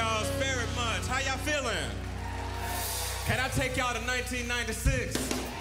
y'all very much. How y'all feeling? Can I take y'all to 1996?